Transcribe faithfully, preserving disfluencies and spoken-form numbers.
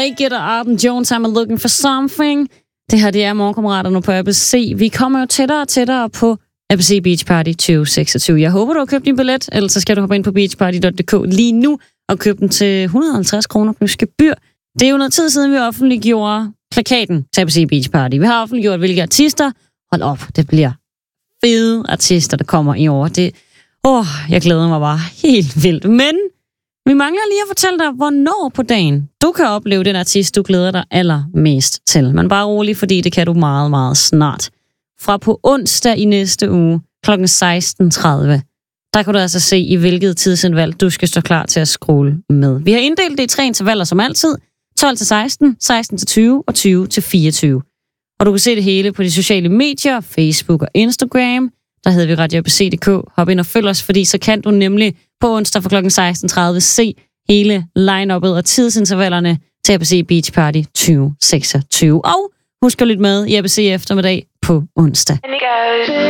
Naked og Arden Jones, I'm looking for something. Det her, det er morgenkammeraterne på A B C. Vi kommer jo tættere og tættere på A B C Beach Party tyve seksogtyve. Jeg håber, du har købt din billet, ellers så skal du hoppe ind på beachparty punktum d k lige nu og købe den til et hundrede og halvtreds kroner plus gebyr. Det er jo noget tid siden, vi offentliggjorde plakaten til A B C Beach Party. Vi har offentliggjort, hvilke artister. Hold op, det bliver fede artister, der kommer i år. Det, åh, jeg glæder mig bare helt vildt. Men vi mangler lige at fortælle dig, hvornår på dagen du kan opleve den artist, du glæder dig allermest til. Men bare rolig, fordi det kan du meget, meget snart. Fra på onsdag i næste uge klokken seksten tredive, der kan du altså se, i hvilket tidsindvalg du skal stå klar til at scrolle med. Vi har inddelt det i tre intervaller som altid. tolv til seksten, seksten til tyve og tyve til fireogtyve. Og du kan se det hele på de sociale medier, Facebook og Instagram. Der hedder vi Radio A B C punktum d k. Hop ind og følg os, fordi så kan du nemlig på onsdag fra klokken seksten tredive se hele line-uppet og tidsintervallerne til A B C Beach Party tyve seksogtyve. Og husk at lytte med i A B C eftermiddag på onsdag.